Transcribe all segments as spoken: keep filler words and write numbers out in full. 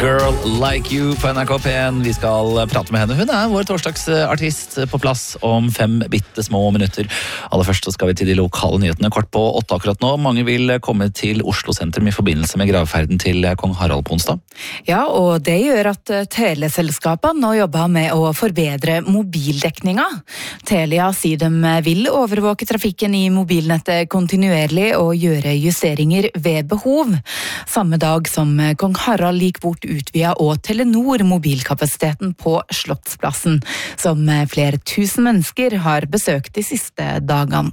Girl Like You på N R K P en. Vi skal prate med henne. Hun er vår torsdagsartist på plass om fem bitte små minutter. Aller først så skal vi til de lokale nyhetene kort på åtte akkurat nå. Mange vil komme til Oslo sentrum i forbindelse med gravferden til kong Harald på onsdag. Ja, og det gjør at teleselskapene nå jobber med å forbedre mobildekninga. Telia sier de vil overvåke trafikken i mobilnettet kontinuerlig og gjøre justeringer ved behov. Samme dag som kong Harald gikk bort utvida og Telenor mobilkapasiteten på Slottsplassen, som flere tusen mennesker har besøkt de siste dagene.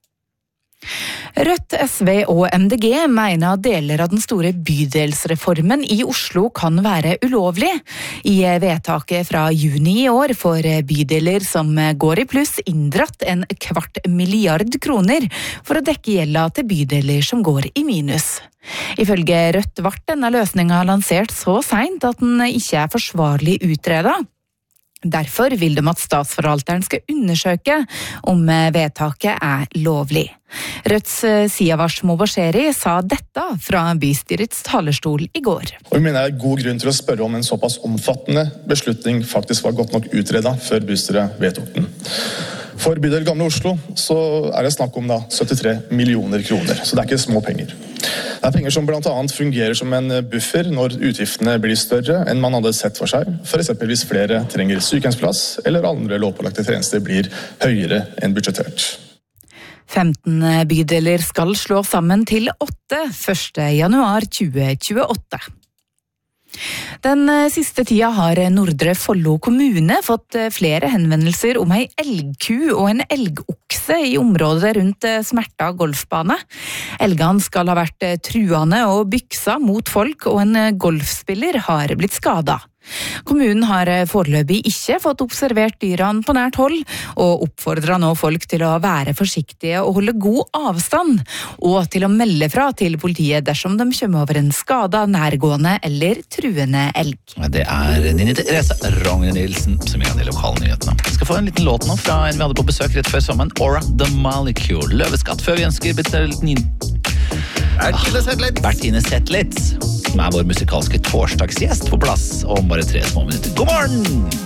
Rødt, S V og M D G mener deler av den store bydelsreformen i Oslo kan være ulovlig. I vedtaket fra juni i år får bydeler som går i pluss inndratt en kvart milliard kroner for å dekke gjelda til bydeler som går i minus. Ifølge Rødt ble denne løsninga lansert så sent at den ikke er forsvarlig utredet. Derfor vil de at statsforvalteren skal undersøke om vedtaket er lovlig. Rødts Siavash Mobasheri sa dette fra bystyrets talerstol i går. Og vi mener det er god grunn til å spørre om en såpass omfattende beslutning faktisk var godt nok utredet før bystyret vedtok den. For bydel Gamle Oslo så er det snakk om da syttitre millioner kroner, så det er ikke små penger. Det er penger som blant annet fungerer som en buffer når utgiftene blir større enn man hadde sett for seg, for eksempel hvis flere trenger sykehjemsplass eller andre lovpålagte tjenester blir høyere enn budsjettert. femten bydeler skal slå sammen til åtte første januar tjue tjueåtte. Den siste tida har Nordre Follo kommune fått flere henvendelser om ei elgku og en elgokse i området rundt Smerta golfbane. Elgene skal ha vært truende og byksa mot folk, og en golfspiller har blitt skadet. Kommunen har foreløpig ikke fått observert dyrene på nært hold, og oppfordrer nå folk til å være forsiktige og holde god avstand, og til å melde fra til politiet dersom de kommer over en skadet, nærgående eller truende elg. Det er Nini Therese Rogne-Nielsen som gjør de lokale nyhetene. Vi skal få en liten låt nå fra en vi hadde på besøk rett før sommeren, Aura The Molecule. Løveskatt før vi ønsker Bertine Zetlitz. Bertine Zetlitz, som er vår musikalske torsdagsgjest på plass om bare tre små minutter. God morgen!